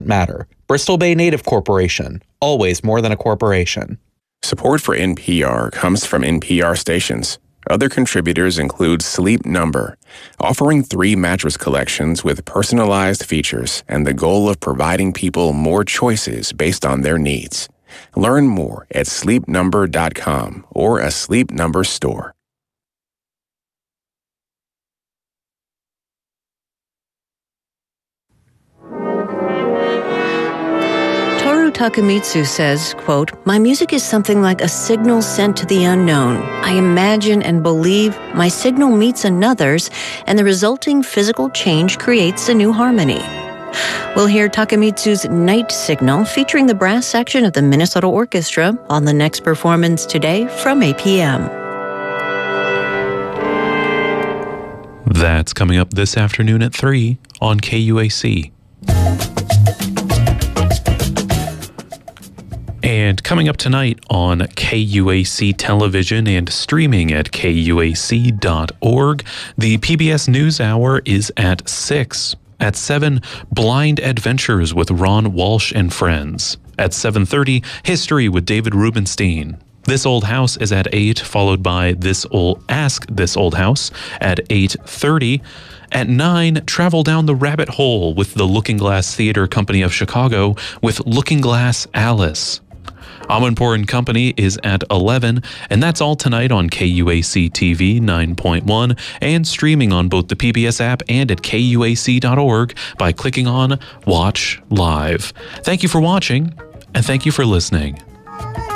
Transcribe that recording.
matter. Bristol Bay Native Corporation, always more than a corporation. Support for NPR comes from NPR stations. Other contributors include Sleep Number, offering 3 mattress collections with personalized features and the goal of providing people more choices based on their needs. Learn more at sleepnumber.com or a Sleep Number store. Toru Takemitsu says, quote, "My music is something like a signal sent to the unknown. I imagine and believe my signal meets another's, and the resulting physical change creates a new harmony." We'll hear Takemitsu's Night Signal featuring the brass section of the Minnesota Orchestra on the next performance today from 8 p.m. That's coming up this afternoon at 3 on KUAC. And coming up tonight on KUAC Television and streaming at KUAC.org, the PBS NewsHour is at 6. At 7, Blind Adventures with Ron Walsh and Friends. At 7:30, History with David Rubenstein. This Old House is at 8, followed by Ask This Old House at 8:30. At 9, Travel Down the Rabbit Hole with the Looking Glass Theater Company of Chicago with Looking Glass Alice. Amanpour and Company is at 11, and that's all tonight on KUAC TV 9.1 and streaming on both the PBS app and at KUAC.org by clicking on Watch Live. Thank you for watching, and thank you for listening.